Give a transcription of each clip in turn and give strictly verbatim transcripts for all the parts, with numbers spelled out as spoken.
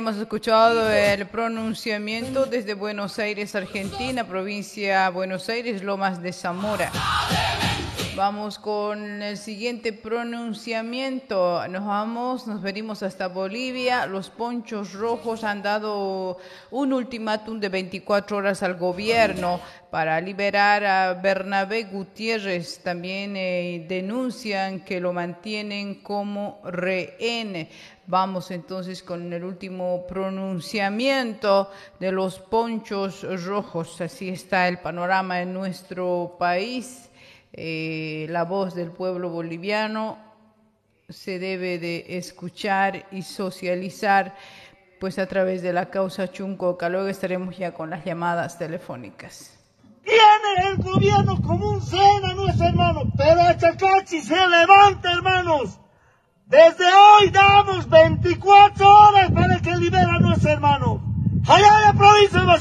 Hemos escuchado el pronunciamiento desde Buenos Aires, Argentina, provincia Buenos Aires, Lomas de Zamora. Vamos con el siguiente pronunciamiento. Nos vamos, nos venimos hasta Bolivia. Los Ponchos Rojos han dado un ultimátum de veinticuatro horas al gobierno para liberar a Bernabé Gutiérrez. También eh, denuncian que lo mantienen como rehén. Vamos entonces con el último pronunciamiento de los Ponchos Rojos. Así está el panorama en nuestro país. Eh, la voz del pueblo boliviano se debe de escuchar y socializar pues a través de la causa Chuncoca. Luego estaremos ya con las llamadas telefónicas. Tiene el gobierno como un sena, nuestro hermano, pero Achacachi se levanta, hermanos. Desde hoy damos veinticuatro horas para que libere a nuestro hermano. ¡Allá la provincia de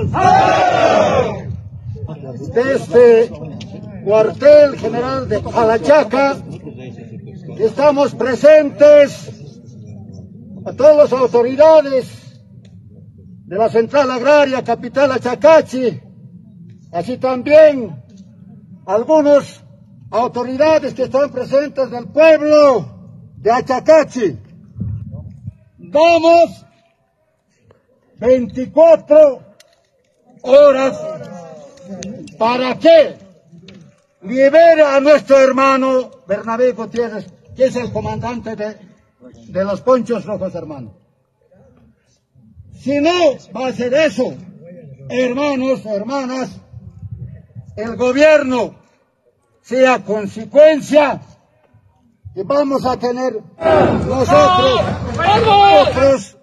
Masuyos! Desde cuartel general de Palachaca estamos presentes a todas las autoridades de la Central Agraria Capital Achacachi, así también algunas autoridades que están presentes del pueblo de Achacachi. Damos veinticuatro horas para que libere a nuestro hermano Bernabé Gutiérrez, que es el comandante de, de los Ponchos Rojos, hermano. Si no va a hacer eso, hermanos, hermanas, el gobierno, sea consecuencia, que vamos a tener nosotros otros,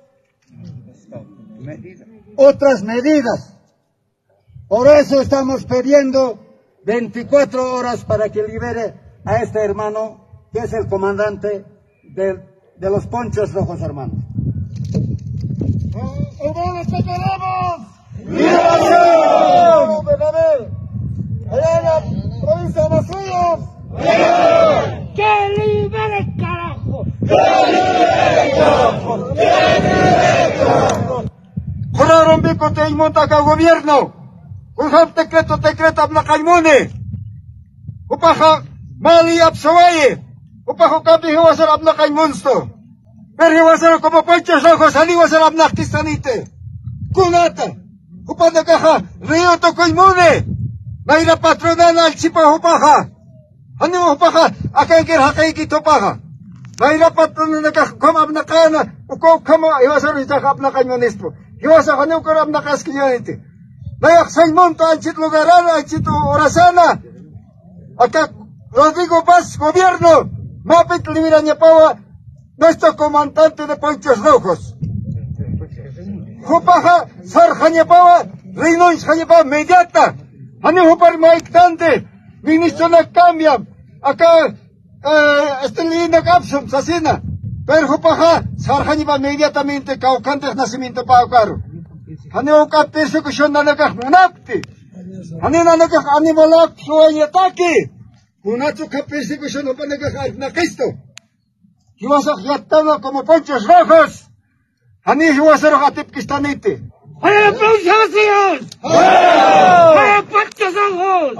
otras medidas. Por eso estamos pidiendo veinticuatro horas para que libere a este hermano, que es el comandante de, de los Ponchos Rojos, hermanos. ¡Hermanos, te queremos! ¡Liberación! ¡Bernabé! ¡Allá en la provincia de Masuyos! ¡Que libere, carajo! ¡Que libere, carajo! ¡Que libere, carajo! ¡Juraron bico te imontaca gobierno! ¡Kujam decreto decreto abnakaimune! ¡Upaja mali absawaye! ¡Upajo kapi hiwasar abnakaimunsto! ¡Pero hiwasar como Ponchos Rojos aniwasar abnakistanite! ¡Kunata! ¡Upanda caja río tocoimune! ¡Naira patronana al chipa upaja! ¡Aniwa upaja akaikir hakaiki topaja! ¡Naira patronana caja como abnakana! ¡Uko como hiwasar itaja abnakaimunispo! ¡Hiwasar aniwakar abnakaskiyanite! Nayak Saimonto, Anchit Lugarana, Anchit Orasana, acá Rodrigo Paz, gobierno, Mapit Limirañapawa, nuestro comandante de Ponchos Rojos. Jupaja, Sarjañapawa, Reinoin Jañapawa, Mediata, Anihupar Maiktante, ministro na cambia, acá, eh, este linda capsum, Sasina, pero Jupaja, Sarjañapawa, inmediatamente, Caucantes Nacimiento Paucaro. Ano ka persecution na nagkakunapti. Ano na nagkakanimolak suwanyataki. Kunacho ka persecution na pa nagkakaib na Cristo. Hiwasak yatama como Ponchos Rojos. Hani hiwasaro katip kistanite. ¡Allá la provincia de Masuyos! ¡Allá Ponchos Rojos!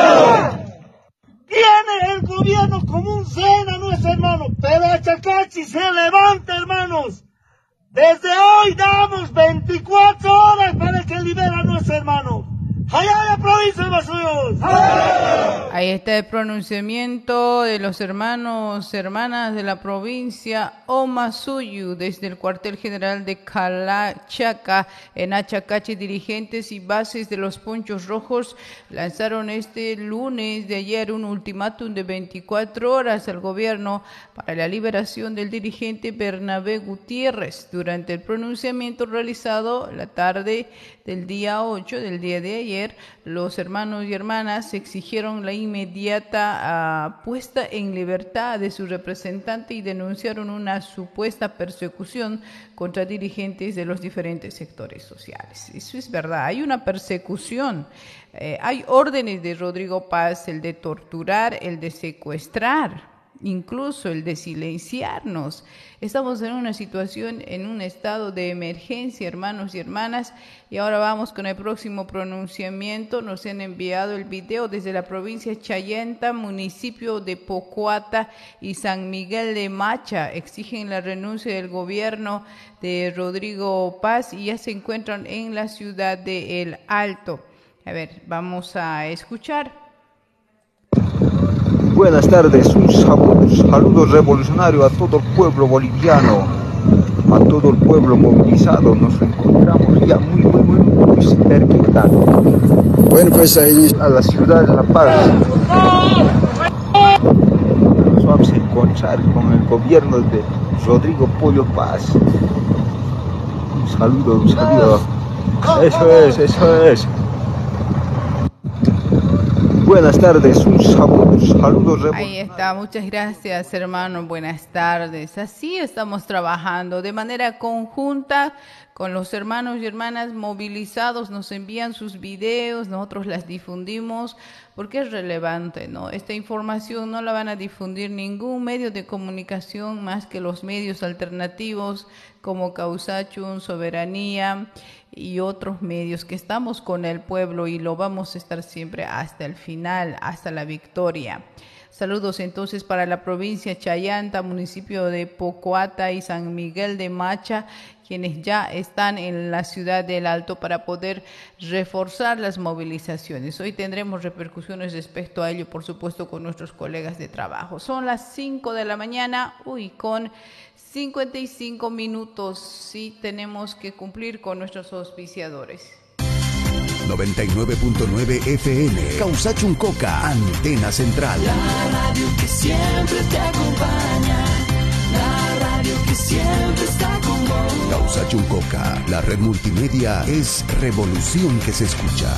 Tiene el gobierno como un sena, nuestro hermano, pero Achacachi se levanta, hermanos. Desde hoy damos veinticuatro horas para que libere a nuestro hermano. ¡Allá la provincia de Masuyos! Ahí está el pronunciamiento de los hermanos, hermanas de la provincia Omasuyu, desde el cuartel general de Calachaca, en Achacachi. Dirigentes y bases de los Ponchos Rojos lanzaron este lunes de ayer un ultimátum de veinticuatro horas al gobierno para la liberación del dirigente Bernabé Gutiérrez. Durante el pronunciamiento realizado la tarde del día ocho, del día de ayer, los hermanos y hermanas exigieron la inmediata uh, puesta en libertad de su representante y denunciaron una supuesta persecución contra dirigentes de los diferentes sectores sociales. Eso es verdad, hay una persecución. Eh, hay órdenes de Rodrigo Paz, el de torturar, el de secuestrar. incluso el de silenciarnos. Estamos en una situación, en un estado de emergencia, hermanos y hermanas, y ahora vamos con el próximo pronunciamiento. Nos han enviado el video desde la provincia de Chayanta, municipio de Pocuata y San Miguel de Macha. Exigen la renuncia del gobierno de Rodrigo Paz y ya se encuentran en la ciudad de El Alto. A ver, vamos a escuchar. Buenas tardes, un saludo revolucionario a todo el pueblo boliviano, a todo el pueblo movilizado. Nos encontramos ya muy, muy, muy, muy cerquita. Bueno, pues ahí a la ciudad de La Paz. Nos vamos a encontrar con el gobierno de Rodrigo Pollo Paz. Un saludo, un saludo. Eso es, eso es. Buenas tardes, un saludo, saludo. Ahí está, muchas gracias, hermano, buenas tardes. Así estamos trabajando de manera conjunta con los hermanos y hermanas movilizados. Nos envían sus videos, nosotros las difundimos porque es relevante, ¿no? Esta información no la van a difundir ningún medio de comunicación más que los medios alternativos como Causachun, Soberanía y otros medios, que estamos con el pueblo y lo vamos a estar siempre hasta el final, hasta la victoria. Saludos entonces para la provincia de Chayanta, municipio de Pocuata y San Miguel de Macha, quienes ya están en la ciudad del Alto para poder reforzar las movilizaciones. Hoy tendremos repercusiones respecto a ello, por supuesto, con nuestros colegas de trabajo. Son las cinco de la mañana, uy, con cincuenta y cinco minutos. Sí, tenemos que cumplir con nuestros auspiciadores. noventa y nueve punto nueve F M, Causachun Coca, Antena Central. La radio que siempre te acompaña, la radio que siempre está con vos. Causachun Coca, la red multimedia es revolución que se escucha.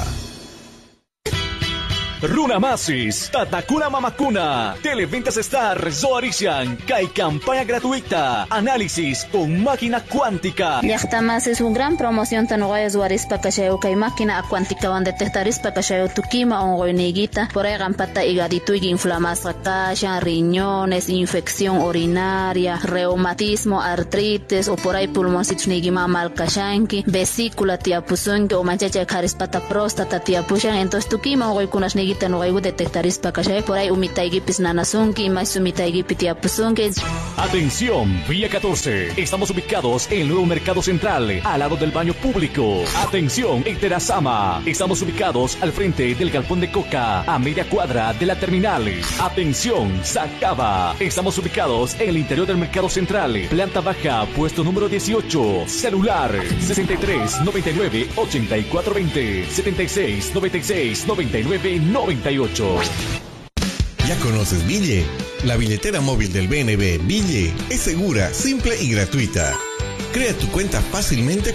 Runamasis, Tatakuna Mamakuna, Televentas Star, Zoarisian, Kai campaña gratuita, análisis con máquina cuántica. Yachtamas es una gran promoción tan guay Zoaris Pacacheo Kai máquina cuántica donde detectaris Pacacheo Tukima o Goiniguita, por ahí gampata higadito y inflamación, caixa, riñones, infección urinaria, reumatismo, artritis o por ahí pulmoncitos nigima malcashanki, vesícula tiapuzunki o manchacha carispata próstata tiapushan, entonces Tukima o Goikunas nigita. Por ahí umitaigipis nanasunki, más umitaigipis tiapusunki. Atención, Vía catorce. Estamos ubicados en el nuevo Mercado Central, al lado del baño público. Atención, en Terazama. Estamos ubicados al frente del galpón de Coca, a media cuadra de la terminal. Atención, Sacaba. Estamos ubicados en el interior del Mercado Central, planta baja, puesto número dieciocho. Celular sesenta y tres, noventa y nueve, ochenta y cuatro veinte, setenta y seis, noventa y seis, noventa y nueve, noventa y ocho. ¿Ya conoces Bille? La billetera móvil del B N B Bille es segura, simple y gratuita. Crea tu cuenta fácilmente